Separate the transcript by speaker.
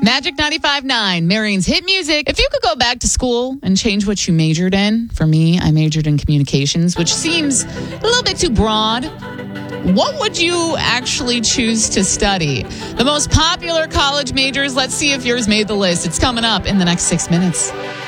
Speaker 1: Magic 95.9, Marion's hit music. If you could go back to school and change what you majored in, for me, I majored in communications, which seems a little bit too broad. What would you actually choose to study? The most popular college majors, let's see if yours made the list. It's coming up in the next 6 minutes.